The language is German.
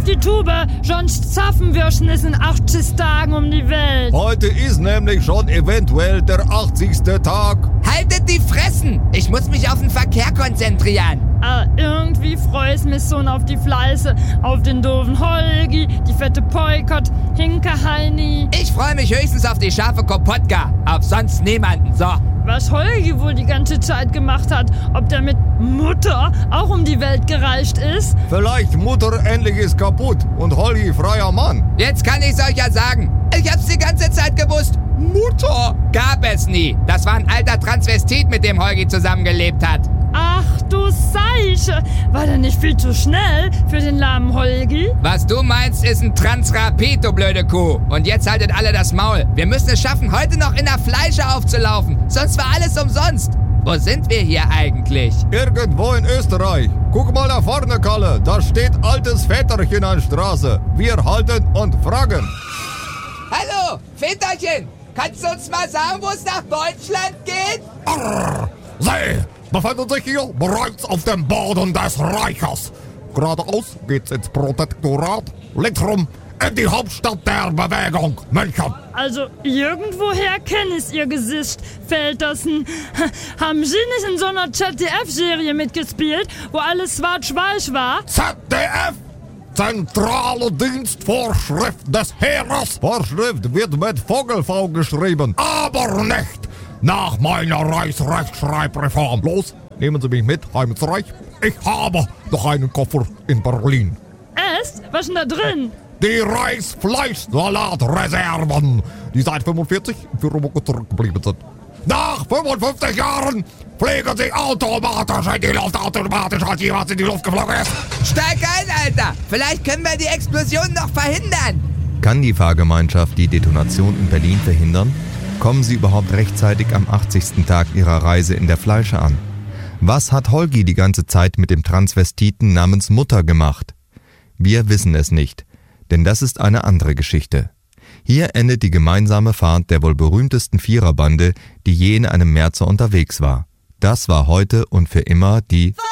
die Tube, sonst zaffen wir schon in 80 Tagen um die Welt. Heute ist nämlich schon eventuell der 80. Tag. Haltet die Fressen! Ich muss mich auf den Verkehr konzentrieren. Irgendwie freu ich mich so auf die Fleiße, auf den doofen Holgi, die fette Peukert, Hinke-Heini. Ich freue mich höchstens auf die scharfe Kopotka, auf sonst niemanden, so. Was Holgi wohl die ganze Zeit gemacht hat, ob der mit Mutter auch um die Welt gereist ist? Vielleicht Mutter endlich ist kaputt und Holgi freier Mann. Jetzt kann ich's euch ja sagen. Ich hab's die ganze Zeit gewusst. Mutter gab es nie. Das war ein alter Transvestit, mit dem Holgi zusammengelebt hat. Ach du Seiche, war der nicht viel zu schnell für den lahmen Holgi? Was du meinst, ist ein Transrapid, du blöde Kuh. Und jetzt haltet alle das Maul. Wir müssen es schaffen, heute noch in der Fleische aufzulaufen. Sonst war alles umsonst. Wo sind wir hier eigentlich? Irgendwo in Österreich. Guck mal da vorne, Kalle. Da steht altes Väterchen an der Straße. Wir halten und fragen. Hallo, Väterchen. Kannst du uns mal sagen, wo es nach Deutschland geht? Sie befinden sich hier bereits auf dem Boden des Reiches. Geradeaus geht's ins Protektorat. Links rum in die Hauptstadt der Bewegung, München. Also irgendwoher kenn ich ihr Gesicht, Feltersen. Haben Sie nicht in so einer ZDF-Serie mitgespielt, wo alles schwarz-weiß war? ZDF? Zentrale Dienstvorschrift des Heeres. Vorschrift wird mit Vogelv geschrieben, aber nicht nach meiner Reichsrechtschreibreform. Los, nehmen Sie mich mit, heim ins Reich. Ich habe noch einen Koffer in Berlin. Was ist denn da drin? Die Reichsfleischsalatreserven, die seit 45 für Roboco zurückgeblieben sind. Nach 55 Jahren fliegen sie automatisch in die Luft, automatisch als jemals in die Luft geflogen ist. Steig ein, Alter! Vielleicht können wir die Explosion noch verhindern! Kann die Fahrgemeinschaft die Detonation in Berlin verhindern? Kommen sie überhaupt rechtzeitig am 80. Tag ihrer Reise in der Fleische an? Was hat Holgi die ganze Zeit mit dem Transvestiten namens Mutter gemacht? Wir wissen es nicht, denn das ist eine andere Geschichte. Hier endet die gemeinsame Fahrt der wohl berühmtesten Viererbande, die je in einem Märzer unterwegs war. Das war heute und für immer die